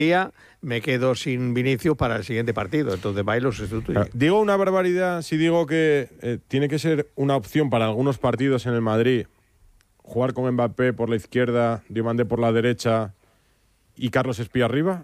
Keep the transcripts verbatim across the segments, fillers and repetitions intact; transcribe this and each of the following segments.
me quedo sin Vinicius para el siguiente partido, entonces va y lo sustituye. Claro, digo una barbaridad si digo que eh, tiene que ser una opción para algunos partidos en el Madrid jugar con Mbappé por la izquierda, Diomandé por la derecha y Carlos Espí arriba.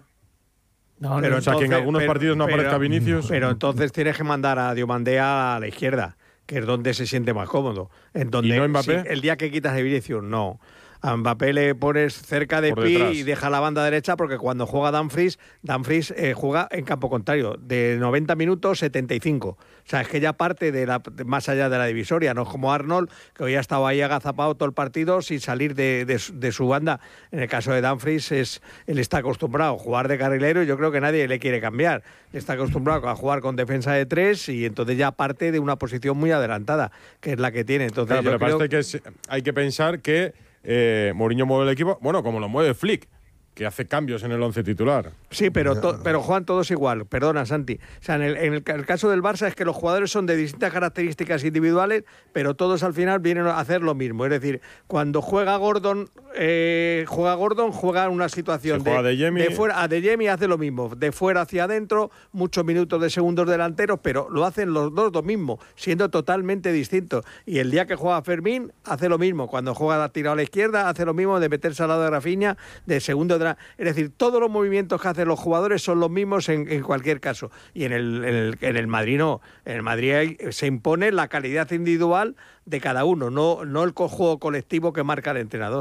No, pero o sea, entonces, que en algunos pero, partidos no pero, aparezca Vinicius. Pero entonces tienes que mandar a Diomandé a la izquierda, que es donde se siente más cómodo. En donde, ¿Y no Mbappé? Si, el día que quitas a Vinicius, no. A Mbappé le pones cerca de Pi y deja la banda derecha, porque cuando juega Dumfries, Dumfries eh, juega en campo contrario, de noventa minutos, setenta y cinco. O sea, es que ya parte de la, de más allá de la divisoria, no es como Arnold, que hoy ha estado ahí agazapado todo el partido sin salir de, de, de su banda. En el caso de Dumfries, es, él está acostumbrado a jugar de carrilero y yo creo que nadie le quiere cambiar. Está acostumbrado a jugar con defensa de tres y entonces ya parte de una posición muy adelantada, que es la que tiene. Entonces, claro, yo pero creo... parece que es, hay que pensar que Eh, Mourinho mueve el equipo, bueno, como lo mueve Flick, que hace cambios en el once titular. Sí, pero, to, pero juegan todos igual. Perdona, Santi. O sea, en, el, en el, el caso del Barça es que los jugadores son de distintas características individuales, pero todos al final vienen a hacer lo mismo. Es decir, cuando juega Gordon, eh, juega Gordon, juega en una situación de, de, de, de fuera. A De Jemi hace lo mismo, de fuera hacia adentro, muchos minutos de segundos delanteros, pero lo hacen los dos lo mismo, siendo totalmente distintos. Y el día que juega Fermín hace lo mismo. Cuando juega tirado a la izquierda hace lo mismo de meterse al lado de Rafinha, de segundo de Es decir, todos los movimientos que hacen los jugadores son los mismos en, en cualquier caso. Y en el, en, el, en el Madrid no. En el Madrid hay, se impone la calidad individual de cada uno, no, no el juego colectivo que marca el entrenador.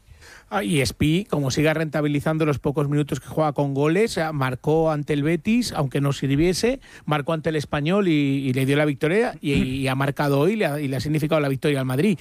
Ah, y Espí, como siga rentabilizando los pocos minutos que juega con goles, marcó ante el Betis, aunque no sirviese, marcó ante el Español y, y le dio la victoria, y, y ha marcado hoy y le ha, y le ha significado la victoria al Madrid.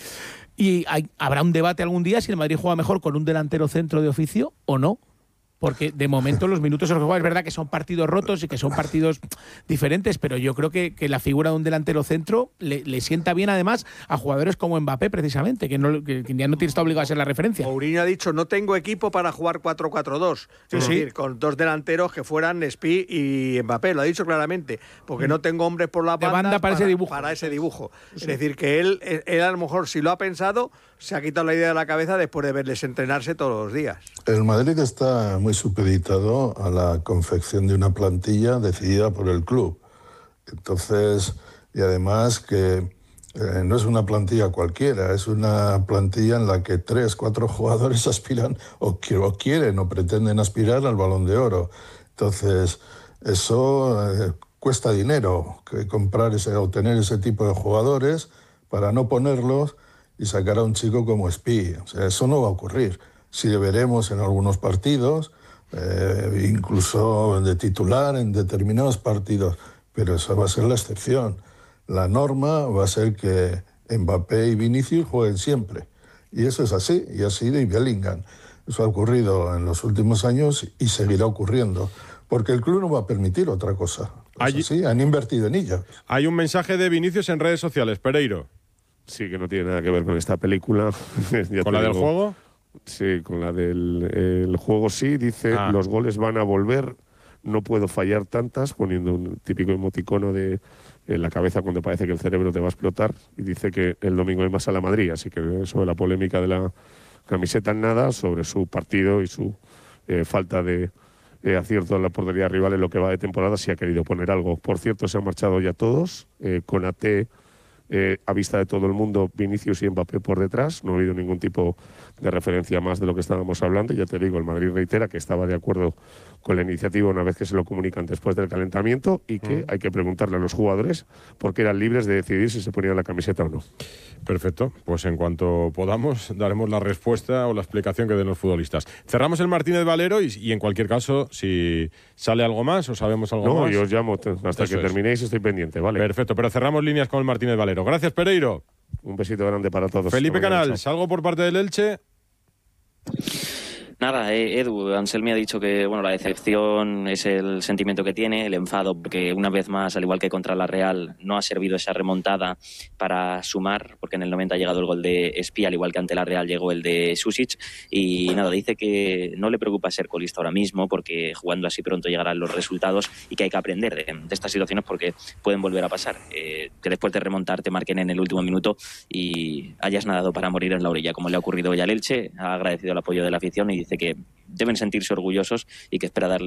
Y hay, habrá un debate algún día si el Madrid juega mejor con un delantero centro de oficio o no. Porque de momento los minutos en los que juega es verdad que son partidos rotos y que son partidos diferentes, pero yo creo que, que la figura de un delantero centro le, le sienta bien además a jugadores como Mbappé precisamente, que, no, que, que ya no tiene está obligado a ser la referencia. Mourinho ha dicho, no tengo equipo para jugar cuatro cuatro dos, sí, es sí. decir, con dos delanteros que fueran Espí y Mbappé, lo ha dicho claramente, porque no tengo hombres por la banda, banda para, para, ese dibujo. para ese dibujo. Sí. Es decir, que él, él a lo mejor si lo ha pensado, se ha quitado la idea de la cabeza después de verles entrenarse todos los días. El Madrid está muy supeditado a la confección de una plantilla decidida por el club. Entonces, y además que eh, no es una plantilla cualquiera, es una plantilla en la que tres, cuatro jugadores aspiran o, o quieren o pretenden aspirar al Balón de Oro. Entonces, eso eh, cuesta dinero, que comprar ese, o tener ese tipo de jugadores para no ponerlos y sacar a un chico como Espí. O sea, eso no va a ocurrir. Sí veremos en algunos partidos, eh, incluso de titular en determinados partidos, pero eso va a ser la excepción. La norma va a ser que Mbappé y Vinicius jueguen siempre. Y eso es así, y así de Bellingham. Eso ha ocurrido en los últimos años y seguirá ocurriendo, porque el club no va a permitir otra cosa. Hay, así, han invertido en ella. Hay un mensaje de Vinicius en redes sociales, Pereiro. Sí, que no tiene nada que ver con esta película. ¿Con la digo, del juego? Sí, con la del el juego sí. Dice, ah. los goles van a volver, no puedo fallar tantas, poniendo un típico emoticono de en la cabeza cuando parece que el cerebro te va a explotar. Y dice que el domingo hay más a la Madrid, así que sobre la polémica de la camiseta en nada, sobre su partido y su eh, falta de eh, acierto en la portería rival en lo que va de temporada, si ha querido poner algo. Por cierto, se han marchado ya todos, eh, con A T Eh, a vista de todo el mundo, Vinicius y Mbappé por detrás. No ha habido ningún tipo de referencia más de lo que estábamos hablando. Ya te digo, el Madrid reitera que estaba de acuerdo con la iniciativa una vez que se lo comunican después del calentamiento y que mm. hay que preguntarle a los jugadores porque eran libres de decidir si se ponían la camiseta o no. Perfecto, pues en cuanto podamos daremos la respuesta o la explicación que den los futbolistas. Cerramos el Martínez Valero y, y en cualquier caso, si sale algo más o sabemos algo no, más... No, yo os llamo hasta Eso que terminéis, es. estoy pendiente, ¿vale? Perfecto, pero cerramos líneas con el Martínez Valero. Gracias, Pereiro. Un besito grande para todos. Felipe Canals, ¿algo por parte del Elche? Nada, eh, Edu, Anselmi ha dicho que bueno, la decepción es el sentimiento que tiene, el enfado, porque una vez más, al igual que contra la Real, no ha servido esa remontada para sumar, porque en el noventa ha llegado el gol de Espí, al igual que ante la Real llegó el de Susic, y nada, dice que no le preocupa ser colista ahora mismo, porque jugando así pronto llegarán los resultados y que hay que aprender de, de estas situaciones porque pueden volver a pasar, eh, que después de remontar te marquen en el último minuto y hayas nadado para morir en la orilla, como le ha ocurrido hoy al Elche. Ha agradecido el apoyo de la afición y dice que deben sentirse orgullosos y que espera darle